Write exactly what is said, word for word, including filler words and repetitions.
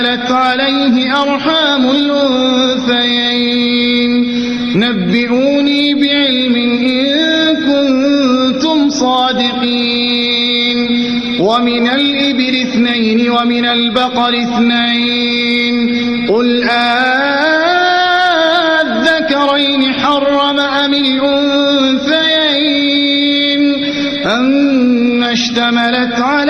عليه أرحام الأنثيين نبئوني بعلم إن كنتم صادقين. ومن الإبل اثنين ومن البقر اثنين قل أذكرين حرم أم الأنثيين أما اشتملت على